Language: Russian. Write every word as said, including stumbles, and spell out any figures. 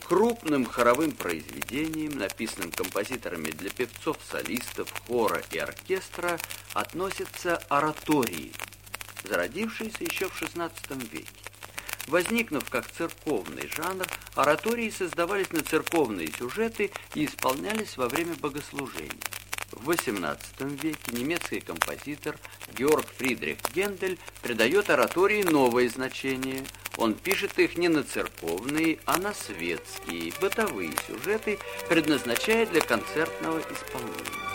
крупным хоровым произведениям, написанным композиторами для певцов, солистов, хора и оркестра, относятся оратории, зародившиеся еще в шестнадцатом веке. Возникнув как церковный жанр, оратории создавались на церковные сюжеты и исполнялись во время богослужений. В восемнадцатом веке немецкий композитор Георг Фридрих Гендель придает оратории новое значение. Он пишет их не на церковные, а на светские, бытовые сюжеты, предназначая для концертного исполнения.